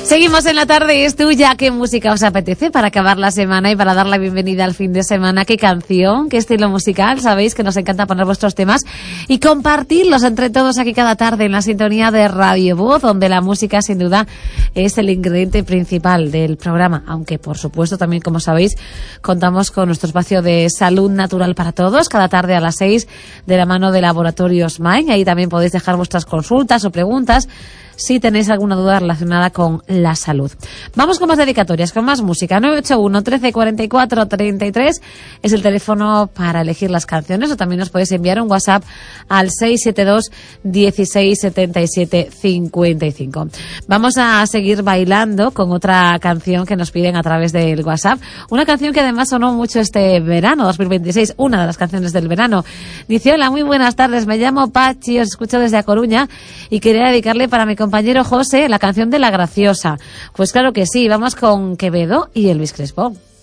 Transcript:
Seguimos en la tarde y es tuya. ¿Qué música os apetece para acabar la semana y para dar la bienvenida al fin de semana? ¿Qué canción? ¿Qué estilo musical? Sabéis que nos encanta poner vuestros temas y compartirlos entre todos aquí cada tarde en la sintonía de Radio Voz, donde la música sin duda es el ingrediente principal del programa. Aunque, por supuesto, también, como sabéis, contamos con nuestro espacio de salud natural para todos, cada tarde a las 6 de la mano de Laboratorios Mind. Ahí también podéis dejar vuestras consultas o preguntas si tenéis alguna duda relacionada con la salud. Vamos con más dedicatorias, con más música. 981 13 44 33 es el teléfono para elegir las canciones, o también os podéis enviar un WhatsApp al 672 16 77 55. Vamos a seguir bailando con otra canción que nos piden a través del WhatsApp. Una canción que además sonó mucho este verano 2026, una de las canciones del verano. Dice: hola, muy buenas tardes, me llamo Pachi, os escucho desde A Coruña y quería dedicarle para mi compañero José la canción de La Graciosa. Pues claro que sí, vamos con Quevedo y Elvis Crespo.